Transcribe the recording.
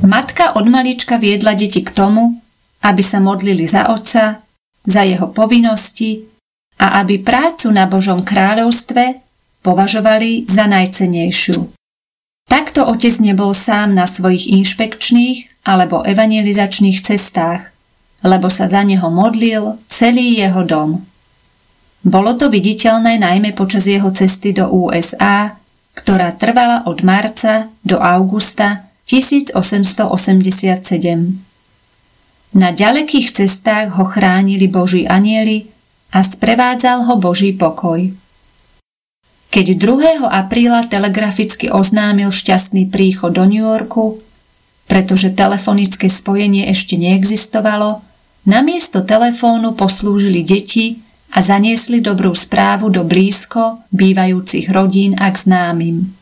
Matka od malička viedla deti k tomu, aby sa modlili za otca, za jeho povinnosti a aby prácu na Božom kráľovstve považovali za najcennejšiu. Takto otec nebol sám na svojich inšpekčných alebo evangelizačných cestách, lebo sa za neho modlil celý jeho dom. Bolo to viditeľné najmä počas jeho cesty do USA, ktorá trvala od marca do augusta 1887. Na ďalekých cestách ho chránili Boží anjeli a sprevádzal ho Boží pokoj. Keď 2. apríla telegraficky oznámil šťastný príchod do New Yorku, pretože telefonické spojenie ešte neexistovalo, namiesto telefónu poslúžili deti a zaniesli dobrú správu do blízko bývajúcich rodín a k známym.